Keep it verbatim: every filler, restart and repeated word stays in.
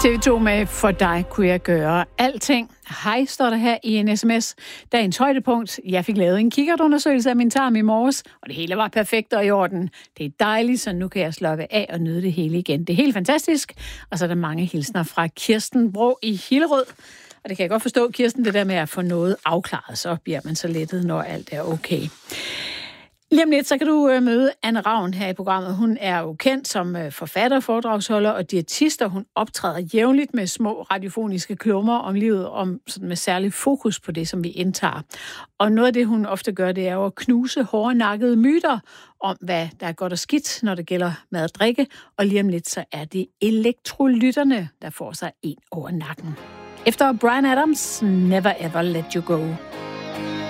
T V to med For dig kunne jeg gøre alting. Hej, står der her i en sms. Dagens højdepunkt. Jeg fik lavet en kikkertundersøgelse af min tarm i morges, og det hele var perfekt og i orden. Det er dejligt, så nu kan jeg slappe af og nyde det hele igen. Det er helt fantastisk. Og så er der mange hilsner fra Kirsten Bro i Hillerød. Og det kan jeg godt forstå, Kirsten, det der med at få noget afklaret, så bliver man så lettet, når alt er okay. Lige om lidt, så kan du møde Anne Ravn her i programmet. Hun er jo kendt som forfatter, foredragsholder og diætist, og hun optræder jævnligt med små radiofoniske klummer om livet, om sådan med særlig fokus på det, som vi indtager. Og noget af det, hun ofte gør, det er jo at knuse hårdnakkede myter om, hvad der er godt og skidt, når det gælder mad og drikke. Og lige om lidt, så er det elektrolytterne, der får sig en over nakken. Efter Bryan Adams, Never Ever Let You Go.